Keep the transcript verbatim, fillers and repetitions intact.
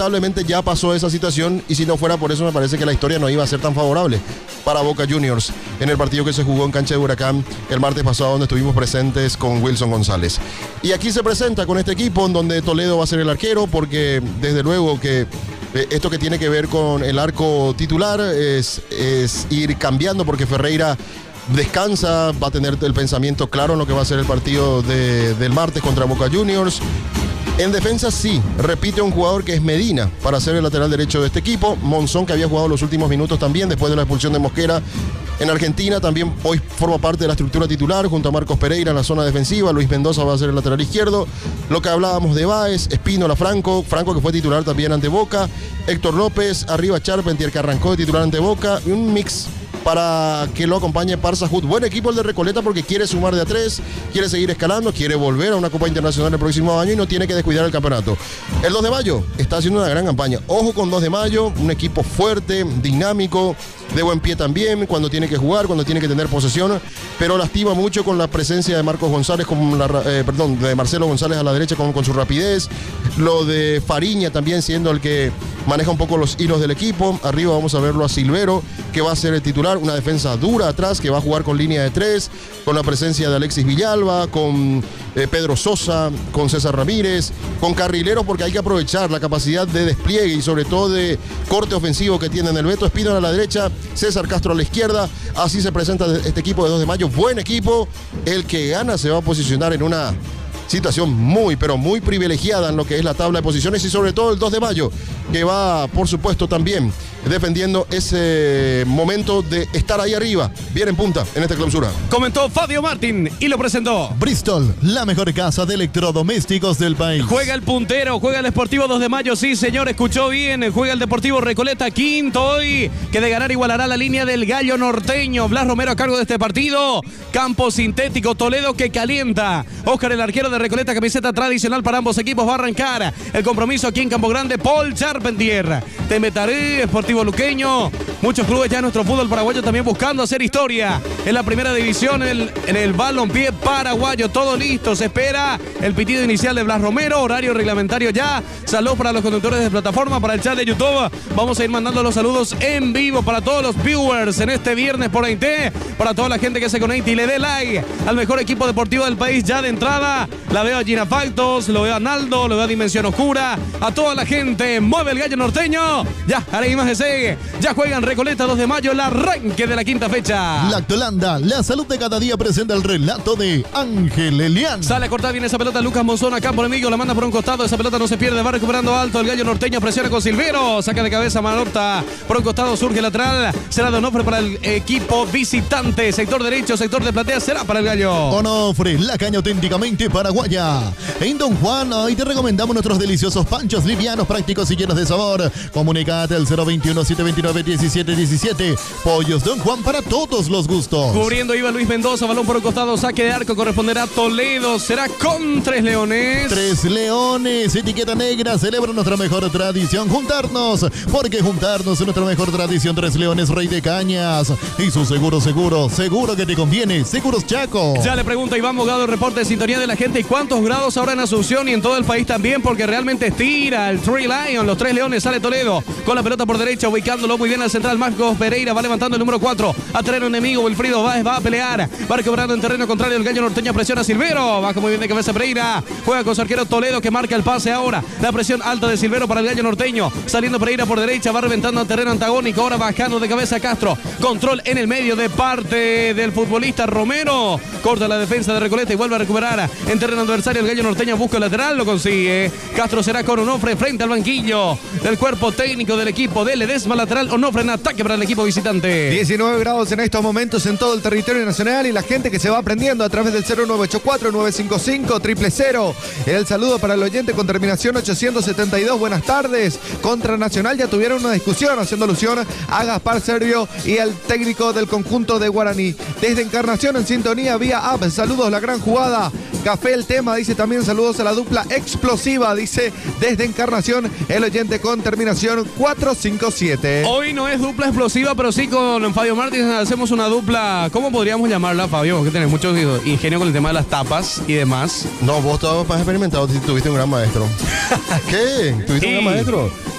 lamentablemente ya pasó esa situación y si no fuera por eso me parece que la historia no iba a ser tan favorable para Boca Juniors en el partido que se jugó en cancha de Huracán el martes pasado, donde estuvimos presentes con Wilson González. Y aquí se presenta con este equipo en donde Toledo va a ser el arquero, porque desde luego que eh, esto que tiene que ver con el arco titular es, es ir cambiando, porque Ferreira descansa, va a tener el pensamiento claro en lo que va a ser el partido de, del martes contra Boca Juniors. En defensa sí, repite un jugador que es Medina para ser el lateral derecho de este equipo. Monzón, que había jugado los últimos minutos también después de la expulsión de Mosquera en Argentina, también hoy forma parte de la estructura titular junto a Marcos Pereira en la zona defensiva. Luis Mendoza va a ser el lateral izquierdo. Lo que hablábamos de Báez, Espínola, Franco, Franco que fue titular también ante Boca, Héctor López, arriba Charpentier que arrancó de titular ante Boca, y un mix para que lo acompañe Parza Hood. Buen equipo el de Recoleta porque quiere sumar de a tres, quiere seguir escalando, quiere volver a una Copa Internacional el próximo año y no tiene que descuidar el campeonato. El dos de mayo está haciendo una gran campaña. Ojo con dos de mayo, un equipo fuerte, dinámico, de buen pie también, cuando tiene que jugar, cuando tiene que tener posesión, pero lastima mucho con la presencia de Marcos González, con la, eh, perdón, de Marcelo González a la derecha con, con su rapidez, lo de Fariña también siendo el que maneja un poco los hilos del equipo. Arriba vamos a verlo a Silvero, que va a ser el titular, una defensa dura atrás, que va a jugar con línea de tres, con la presencia de Alexis Villalba, con eh, Pedro Sosa, con César Ramírez, con carrileros, porque hay que aprovechar la capacidad de despliegue y sobre todo de corte ofensivo que tienen el Beto Espínola a la derecha, César Castro a la izquierda. Así se presenta este equipo de dos de mayo, buen equipo. El que gana se va a posicionar en una situación muy, pero muy privilegiada en lo que es la tabla de posiciones, y sobre todo el dos de mayo, que va, por supuesto, también defendiendo ese momento de estar ahí arriba, bien en punta en esta clausura. Comentó Fabio Martín y lo presentó Bristol, la mejor casa de electrodomésticos del país. Juega el puntero, juega el Sportivo dos de mayo, sí señor, escuchó bien, juega el Deportivo Recoleta, quinto hoy, que de ganar igualará la línea del Gallo Norteño. Blas Romero a cargo de este partido, campo sintético, Toledo que calienta. Oscar, el arquero de Recoleta, camiseta tradicional para ambos equipos, va a arrancar el compromiso aquí en Campo Grande. Paul Charpentier, Temetaré, Sportivo Luqueño, muchos clubes ya en nuestro fútbol paraguayo también buscando hacer historia en la primera división, el, en el balompié paraguayo. Todo listo, se espera el pitido inicial de Blas Romero, horario reglamentario ya. Saludos para los conductores de plataforma, para el chat de YouTube. Vamos a ir mandando los saludos en vivo para todos los viewers en este viernes por A I T, para toda la gente que se conecte y le dé like al mejor equipo deportivo del país ya de entrada. La veo a Gina Factos, lo veo a Naldo, lo veo a Dimensión Oscura, a toda la gente. Mueve el Gallo Norteño, ya haré imágenes. Ya juegan Recoleta dos de mayo, el arranque de la quinta fecha. Lactolanda, la salud de cada día, presenta el relato de Ángel Elián. Sale a cortar bien esa pelota Lucas Monzón acá por enemigo, la manda por un costado, esa pelota no se pierde, va recuperando alto el Gallo Norteño, presiona con Silvero, saca de cabeza Manorta, por un costado surge lateral, será Donofre para el equipo visitante, sector derecho, sector de platea, será para el Gallo. Onofre, la caña auténticamente paraguaya. En Don Juan, hoy te recomendamos nuestros deliciosos panchos livianos, prácticos y llenos de sabor. Comunicate al cero veintiuno, siete veintinueve, diecisiete diecisiete. Pollos Don Juan para todos los gustos. Cubriendo iba Luis Mendoza, balón por un costado, saque de arco, corresponderá a Toledo, será con Tres Leones. Tres Leones, etiqueta negra, celebra nuestra mejor tradición, juntarnos, porque juntarnos es nuestra mejor tradición. Tres Leones, Rey de Cañas, y su seguro, seguro, seguro que te conviene, Seguros Chaco. Ya le pregunta Iván Bogado, el reporte de sintonía de la gente, ¿y cuántos grados ahora en Asunción y en todo el país también? Porque realmente estira el Three Lion, los Tres Leones, sale Toledo, con la pelota por derecha, ubicándolo muy bien al central. Marcos Pereira va levantando el número cuatro a terreno enemigo. Wilfrido Báez va a pelear, va recuperando en terreno contrario el Gallo Norteño, presiona a Silvero, baja muy bien de cabeza Pereira, juega con su arquero Toledo que marca el pase ahora. La presión alta de Silvero para el Gallo Norteño, saliendo Pereira por derecha, va reventando el terreno antagónico, ahora bajando de cabeza Castro, control en el medio de parte del futbolista Romero, corta la defensa de Recoleta y vuelve a recuperar en terreno adversario el Gallo Norteño, busca el lateral, lo consigue. Castro será con Onofre frente al banquillo del cuerpo técnico del equipo de Ledesma, lateral Onofre en ataque para el equipo visitante. diecinueve grados en estos momentos en todo el territorio nacional, y la gente que se va aprendiendo a través del cero nueve ocho cuatro, nueve cinco cinco, cero cero cero. El saludo para el oyente con terminación ochocientos setenta y dos. Buenas tardes. Contra Nacional ya tuvieron una discusión haciendo alusión a Gaspar Servio y el técnico del conjunto de Guaraní. Desde Encarnación en sintonía vía app. Saludos, la gran jugada. Café el tema, dice también saludos a la dupla explosiva, dice desde Encarnación el oyente con terminación cuatro cinco siete. Hoy no es dupla explosiva, pero sí con Fabio Martínez hacemos una dupla, ¿cómo podríamos llamarla, Fabio? Vos que tenés mucho ingenio con el tema de las tapas y demás. No, vos estabas más experimentado, tuviste un gran maestro. ¿Qué? ¿Tuviste Sí. un gran maestro?